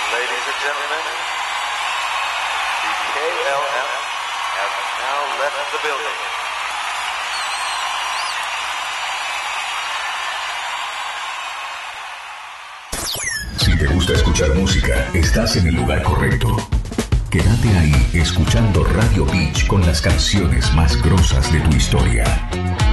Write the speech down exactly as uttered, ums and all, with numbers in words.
Ladies and gentlemen, the K L M has now left the building. Si te gusta escuchar música, estás en el lugar correcto. Quédate ahí escuchando Radio Beach con las canciones más grosas de tu historia.